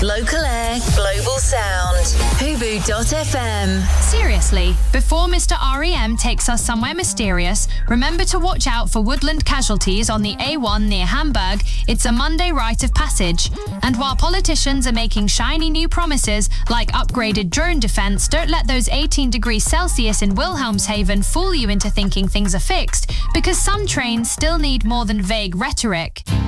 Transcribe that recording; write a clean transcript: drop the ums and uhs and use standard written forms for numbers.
Local air, global sound. Hubu.fm. Seriously, before Mr. REM takes us somewhere mysterious, remember to watch out for woodland casualties on the A1 near Hamburg. It's a Monday rite of passage. And while politicians are making shiny new promises like upgraded drone defense, don't let those 18 degrees Celsius in Wilhelmshaven fool you into thinking things are fixed, because some trains still need more than vague rhetoric.